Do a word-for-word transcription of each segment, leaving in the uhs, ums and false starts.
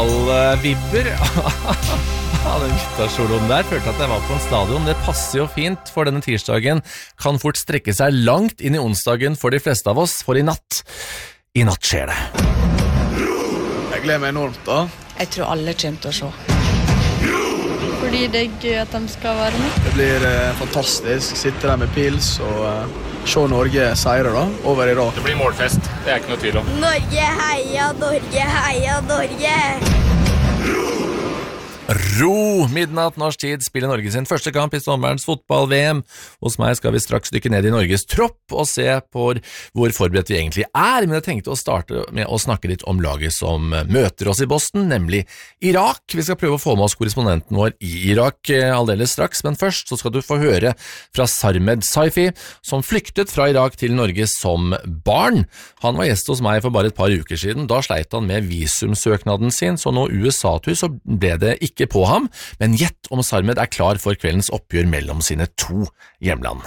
Alle vibber av den gittasoloen der følte at jeg var på en stadion. Det passer jo fint, for denne tirsdagen kan fort strekke seg langt inn i onsdagen for de fleste av oss, for i natt, i natt skjer det. Jeg gleder meg enormt da. Jeg tror alle kommer til å se. Fordi det er gøy at de skal være med. Det blir eh, fantastisk, sitte der med pils og eh, se Norge seire da, over Irak. Det blir målfest, det er ikke noe tvil om. Norge heia, Norge heia, Norge! Ro! Midnatt norsk tid spiller Norge sin første kamp i sommerens fotball-V M. Hos meg skal vi straks dykke ned i Norges tropp og se på hvor forberedt vi egentlig er, men jeg tenkte å starte med å snakke litt om laget som møter oss i Boston, nemlig Irak. Vi skal prøve å få med oss korrespondenten vår i Irak aldeles straks, men først så skal du få høre fra Sarmed Saifi, som flyktet fra Irak til Norge som barn. Han var gjest hos meg for bare et par uker siden. Da sleit han med visumsøknaden sin, så nå U S A-tur så ble det ikke på ham, men gjett om Sarmed er klar for kveldens oppgjør mellom sine to hjemland.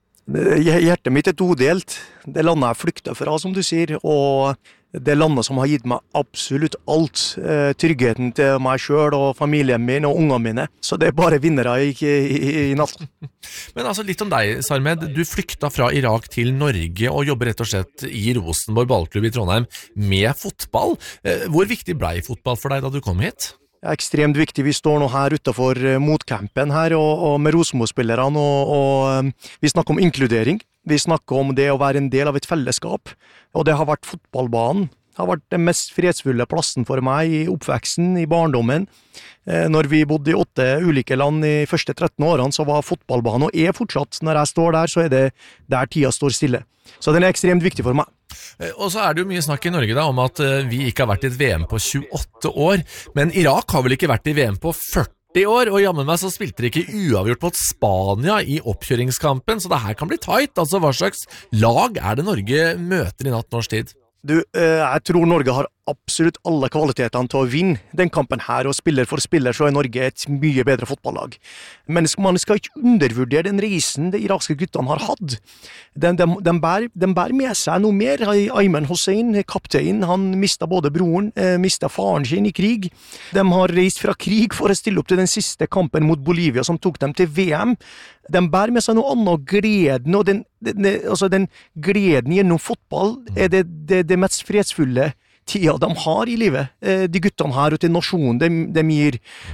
Hjertet mitt er todelt. Det landet jeg flyktet fra, som du sier, og det landet som har gitt meg absolutt alt. Tryggheten til meg selv og familien min og ungene mine. Så det er bare vinnere i, i, i natt. Men altså litt om deg, Sarmed. Du flykta fra Irak til Norge og jobber rett og slett i Rosenborg ballklubb i Trondheim med fotball. Hvor viktig ble fotball for deg da du kom hit? Det er ekstremt viktig. Vi står nå her utenfor motcampen her og, og med Rosenborg-spillerne, og, og vi snakker om inkludering. Vi snakker om det å være en del av et fellesskap, og det har vært fotballbanen. Det har vært den mest fredsfulle plassen for meg i oppveksten, i barndommen. Når vi bodde i åtte ulike land i første tretten årene, så var fotballbanen, og er fortsatt, når jeg står der, så er det der tida står stille. Så den er ekstremt viktig for meg. Og så er det jo mye snakk i Norge da, om at vi ikke har vært i et V M på tjueåtte år, men Irak har vel ikke vært i V M på førti år, og jammen meg så spilte de ikke uavgjort mot Spania i oppkjøringskampen, så det her kan bli tight. Altså, hva slags lag er det Norge møter i natt norsk tid? Du, jeg tror Norge har absolutt alle kvalitetene til å vinne den kampen her, og spiller for spiller så er Norge et mye bedre fotballag. Men man skal ikke undervurdere den reisen de irakske guttene har hatt. De, de, de, bærer, de bærer med seg noe mer. Ayman Hussein, kaptein, han mistet både broren, eh, mistet faren sin i krig. De har reist fra krig for å stille opp til den siste kampen mot Bolivia som tok dem til V M. De bærer med seg noe annet, gleden, og den, den, altså den gleden gjennom fotball er det, det, det mest fredsfulle tida de har i livet, de guttene her og til nasjonen de, de gir.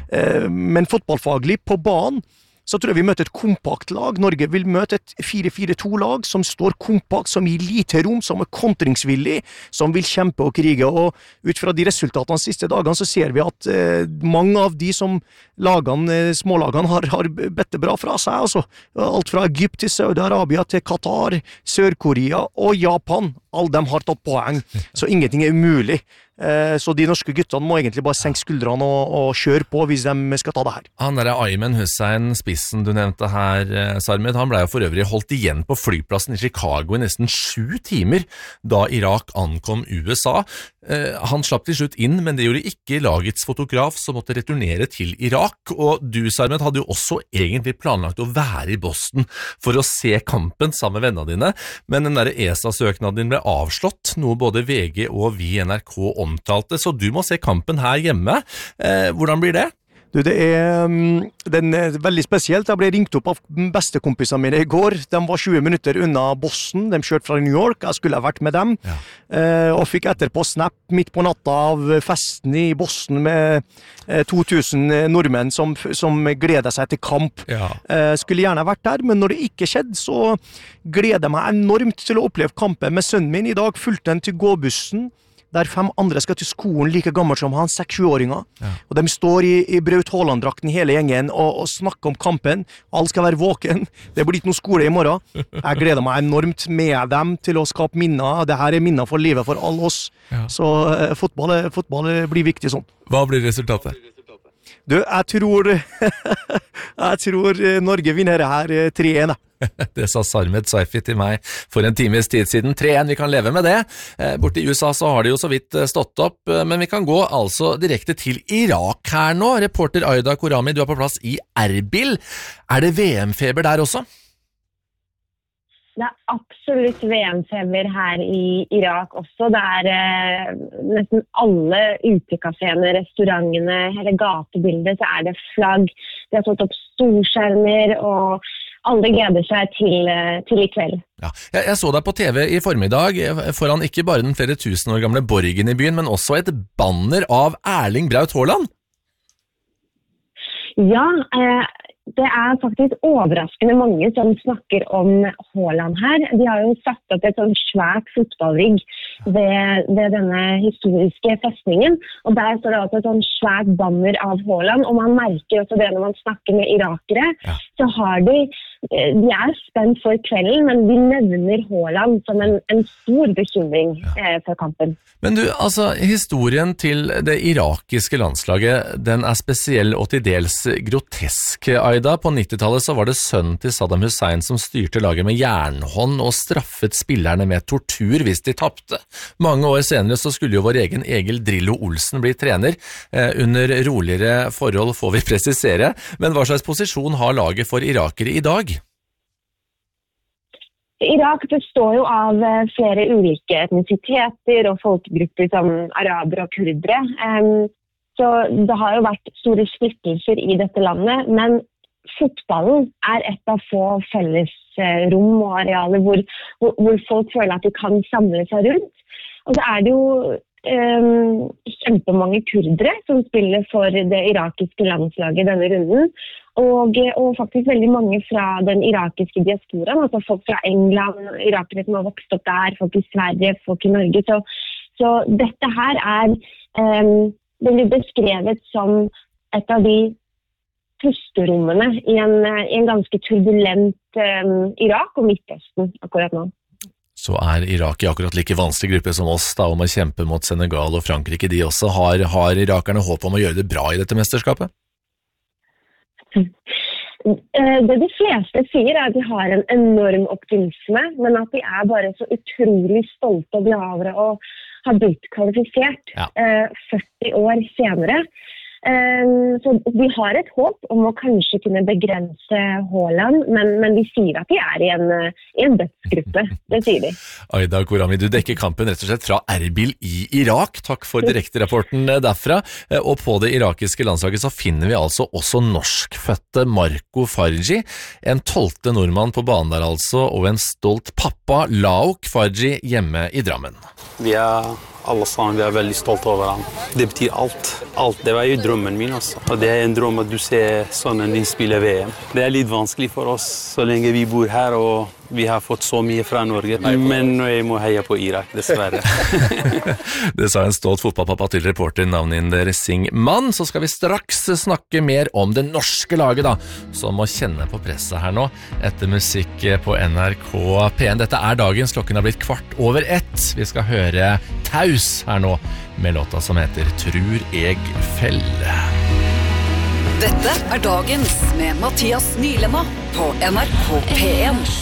Men fotballfaglig på banen, så tror jeg vi møter et kompakt lag. Norge vil møte et fire fire to-lag som står kompakt, som gir lite rom, som er kontringsvillig, som vil kjempe og krige. Og ut fra de resultatene de siste dagene så ser vi at eh, mange av de som lagene, smålagene har, har bedt bra fra seg. Altså. Alt fra Egypt til Saudi-Arabia til Qatar, Sør-Korea og Japan. Alle dem har tatt poeng, så ingenting er umulig. Så de norske guttene må egentlig bare senke skuldrene og, og kjøre på hvis de skal ta det her. Han der Ayman Hussein, spissen du nevnte her, Sarmed, han ble jo for øvrig holdt igjen på flyplassen i Chicago i nesten sju timer da Irak ankom U S A. Han slapp til slutt inn, men det gjorde ikke lagets fotograf som måtte returnere til Irak. Og du, Sarmed, hadde jo også egentlig planlagt å være i Boston for å se kampen sammen med vennene dine, men den der E S A-søknaden din ble avslått, noe både V G og vi i N R K omtalte, så du må se kampen her hjemme. Eh, hvordan blir det? Du, det er, den er veldig spesielt. Jeg ble ringt opp av bestekompisene mine i går. De var tjue minutter unna Boston. De kjørte fra New York. Jeg skulle ha vært med dem. Ja. Eh, og fikk etterpå snap midt på natta av festen i Boston med eh, to tusen nordmenn som, som gleder seg til kamp. Ja. Eh, skulle gjerne ha vært der, men når det ikke skjedde, så gleder jeg meg enormt til å oppleve kampen med sønnen min. I dag fulgte han til gåbussen, der fem andre skal til skolen like gammel som han, seks-sjuåringer. Ja. Og de står i, i Braut Haaland-drakten hele gjengen og, og snakker om kampen. Alle skal være våken. Det blir ikke noe skole i morgen. Jeg gleder meg enormt med dem til å skape minner. Dette er minner for livet for alle oss. Ja. Så uh, fotball, fotball blir viktig sånn. Hva blir resultatet? Du, jeg tror jeg tror Norge vinner her tre en. Det sa Sarmed Saifi til meg for en times tid siden. tre en, vi kan leve med det. Borte i U S A så har det jo så vidt stått opp, men vi kan gå altså direkte til Irak her nå. Reporter Aida Korami, du er på plass i Erbil. Er det V M-feber der også? Det er absolutt V M-feber her i Irak også. Det er eh, nesten alle utekaféene, restaurantene, hele gatebildet, så er det flagg. De har fått opp storskjermer, og alle gleder seg til, til i kveld. Ja, jeg, jeg så deg på T V i formiddag foran ikke bare den flere tusen år gamle borgen i byen, men også et banner av Erling Braut Haaland. Ja, eh, det er faktisk overraskende mange som snakker om Haaland her. De har jo satt opp et sånn svært fotballrigg ved, ved denne historiske festningen. Og der står det også et sånn svært banner av Haaland. Og man merker også det når man snakker med irakere. Ja. Så har de, de er spent for kvelden, men de nevner Haaland som en, en stor bekymring eh, for kampen. Men du, altså, historien til det irakiske landslaget, den er spesiell og til dels grotesk. Aida, på nittitallet så var det sønnen til Saddam Hussein som styrte laget med jernhånd og straffet spillerne med tortur hvis de tappte. Mange år senere så skulle jo vår egen Egil Drillo Olsen bli trener. Eh, under roligere forhold får vi presisere, men hva slags posisjon har laget for irakere i dag? Irak består jo av flere ulike etnisiteter og folkegrupper som araber og kurdere. Um, så det har jo vært store splittelser i dette landet, men fotballen er et av få felles rom og arealer hvor, hvor, hvor folk føler at de kan samle seg rundt. Og så er det jo um, kjempemange kurdere som spiller for det irakiske landslaget denne runden. Og, og faktisk veldig mange fra den irakiske diasporaen, altså folk fra England, irakere som har vokst opp der, folk i Sverige, folk i Norge. Så, så dette her er, um, det blir beskrevet som et av de pusterommene i en, i en ganske turbulent um, Irak og Midtøsten akkurat nå. Så er Irak i akkurat like vanskelig gruppe som oss da, om å kjempe mot Senegal og Frankrike. De også har, har irakerne håp om å gjøre det bra i dette mesterskapet? Det de fleste sier er at de har en enorm optimisme, men at de er bare så utrolig stolte og glade over å ha blitt kvalifisert ja. førti år senere. Så de har et håp om å kanskje kunne begrense Haaland, men, men de sier at de er i en, i en dødsgruppe, det sier de. Aida Korami, du dekker kampen rett og slett fra Erbil i Irak. Takk for direkterapporten derfra. Og på det irakiske landslaget så finner vi altså også norskfødte Marco Farji, en tolvte nordmann på banen der altså, og en stolt pappa, Lauk Farji, hjemme i Drammen. Vi er alle sammen, vi er veldig stolte over ham. Det betyr alt. Alt, det var jo drømmen min også. Og det er en drøm at du ser sønnen din spille V M. Det er litt vanskelig for oss så lenge vi bor her, og vi har fått så mye fra Norge. Men jeg må heie på Irak, dessverre. Det sa en stolt fotballpappa til reporter Navninder Singh Mann. Så skal vi straks snakke mer om det norske laget da, som må kjenne på presset her nå, etter musikk på N R K P en. Dette er dagens, klokken har blitt kvart over ett. Vi skal høre Taus her nå, med låta som heter Trur eg felle. Dette er dagens med Mathias Nylema på N R K P en.